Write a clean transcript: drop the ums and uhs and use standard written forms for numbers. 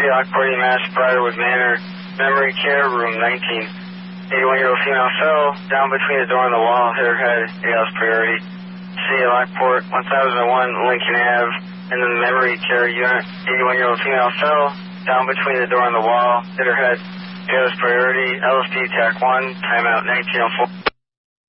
Lockport, Mass, Briarwood Manor, memory care, room 19. 81-year-old female fell down between the door and the wall, hit her head, ALS priority. City of Lockport, 1001 Lincoln Ave, in the memory care unit. 81-year-old female fell down between the door and the wall, hit her head, ALS priority. LSP TAC 1, timeout 1904.